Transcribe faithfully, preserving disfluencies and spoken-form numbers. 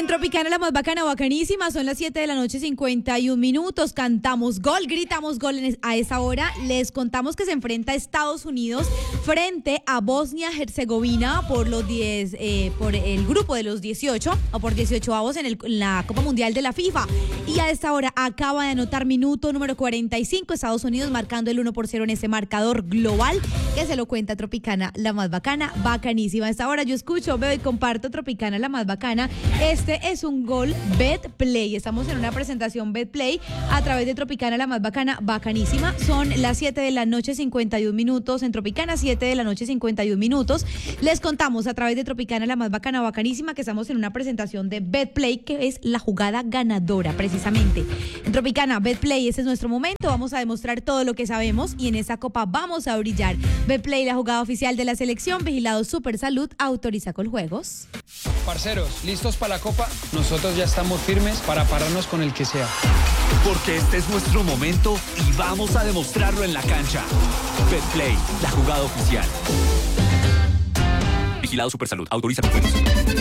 En Tropicana, la más bacana, bacanísima, son las siete de la noche, cincuenta y un minutos. Cantamos gol, gritamos gol en es- a esa hora. Les contamos que se enfrenta Estados Unidos frente a Bosnia-Herzegovina por los diez, eh, por el grupo de los dieciocho o por dieciocho avos en, el- en la Copa Mundial de la FIFA. Y a esta hora acaba de anotar minuto número cuarenta y cinco, Estados Unidos marcando el uno por cero en ese marcador global que se lo cuenta Tropicana, la más bacana, bacanísima. A esta hora yo escucho, veo y comparto Tropicana, la más bacana. Este es un gol BetPlay. Estamos en una presentación BetPlay a través de Tropicana, la más bacana, bacanísima. Son las siete de la noche, cincuenta y un minutos. En Tropicana, siete de la noche, cincuenta y un minutos. Les contamos a través de Tropicana, la más bacana, bacanísima, que estamos en una presentación de BetPlay, que es la jugada ganadora, precisamente. En Tropicana, BetPlay, ese es nuestro momento. Vamos a demostrar todo lo que sabemos y en esa copa vamos a brillar. BetPlay, la jugada oficial de la selección. Vigilado Super Salud, autoriza con juegos. Parceros, ¿listos para la copa? Nosotros ya estamos firmes para pararnos con el que sea. Porque este es nuestro momento y vamos a demostrarlo en la cancha. BetPlay, la jugada oficial. Vigilado Supersalud. Autoriza con juegos.